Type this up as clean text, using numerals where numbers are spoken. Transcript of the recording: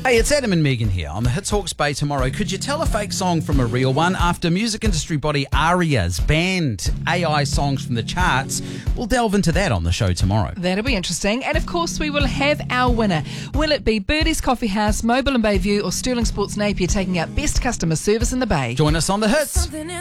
Hey, it's Adam and Megan here on the Hits Hawke's Bay tomorrow. Could you tell a fake song from a real one? After music industry body Aria's banned AI songs from the charts, we'll delve into that on the show tomorrow. That'll be interesting. And of course, we will have our winner. Will it be Birdie's Coffee House, Mobile and Bayview, or Sterling Sports Napier taking out Best Customer Service in the Bay? Join us on the Hits.